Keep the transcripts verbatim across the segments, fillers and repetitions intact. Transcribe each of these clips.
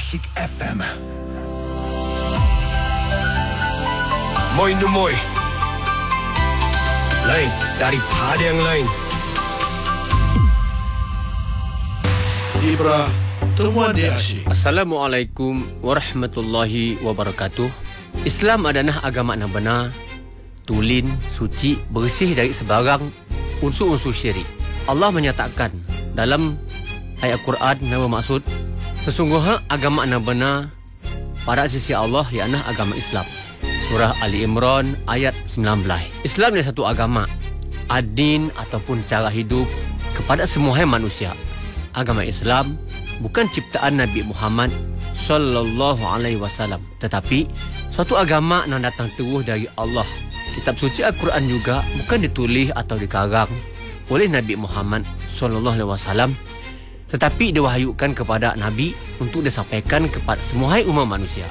Classic F M. Moi nu moi. Lain daripada yang lain. Ibra Temuan Dia Asyik. Assalamualaikum warahmatullahi wabarakatuh. Islam adalah agama yang benar, tulen, suci, bersih dari sebarang unsur-unsur syirik. Allah menyatakan dalam ayat Quran yang bermaksud, sesungguhnya agama yang benar pada sisi Allah ialah agama Islam. Surah Ali Imran ayat sembilan belas. Islam adalah satu agama, adin ataupun cara hidup kepada semua manusia. Agama Islam bukan ciptaan Nabi Muhammad sallallahu alaihi wasallam, tetapi suatu agama yang datang terus dari Allah. Kitab suci Al-Quran juga bukan ditulis atau dikarang oleh Nabi Muhammad sallallahu alaihi wasallam, tetapi diwahyukan kepada Nabi untuk disampaikan kepada semua umat manusia.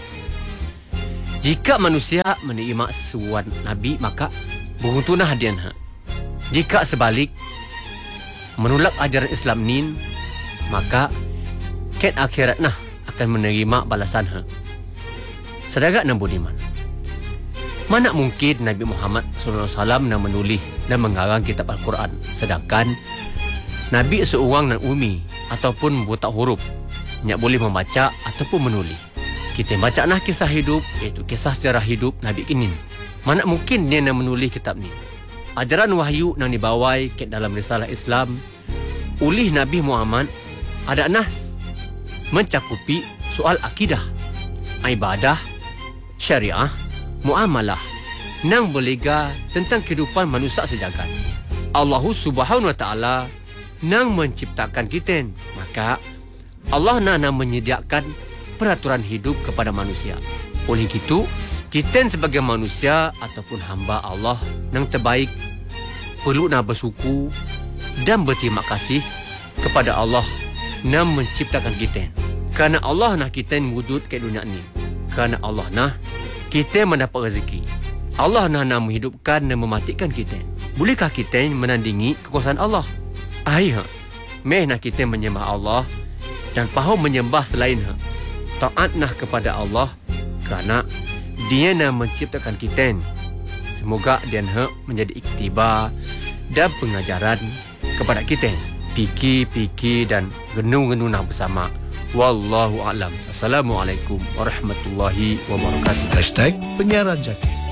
Jika manusia menerima seruan Nabi, maka beruntunglah hadiahnya. Jika sebalik, menolak ajaran Islam ni, maka ket akhirat nah akan menerima balasan ha. Saudara dan budiman, mana mungkin Nabi Muhammad sallallahu alaihi wasallam nak menulis dan mengarang kitab Al-Quran, sedangkan Nabi seorang nan umi ataupun buta huruf, tak boleh membaca ataupun menulis. Kita baca nah kisah hidup, iaitu kisah sejarah hidup Nabi kini. Mana mungkin dia nak menulis kitab ni? Ajaran wahyu yang dibawai ke dalam risalah Islam oleh Nabi Muhammad ada nas mencakupi soal akidah, ibadah, syariah, muamalah, nang berlega tentang kehidupan manusia sejagat. Allah Subhanahu wa taala nang menciptakan kita, maka Allah nak menyediakan peraturan hidup kepada manusia. Oleh itu, kita sebagai manusia ataupun hamba Allah yang terbaik perlu nak bersyukur dan berterima kasih kepada Allah yang menciptakan kita. Kerana Allah nak kita wujud ke dunia ni. Kerana Allah nak kita mendapat rezeki. Allah nak, nak menghidupkan dan mematikan kita. Bolehkah kita menandingi kekuasaan Allah? Ayah, meh nak kita menyembah Allah dan faham menyembah selain ha. Taat nah kepada Allah kerana Dia nak menciptakan kita. Semoga Dia nak menjadi iktibar dan pengajaran kepada kita. Fikir-fikir dan renung-renung bersama. Wallahu a'lam. Assalamualaikum warahmatullahi wabarakatuh. Hashtag Penyiaran Jati.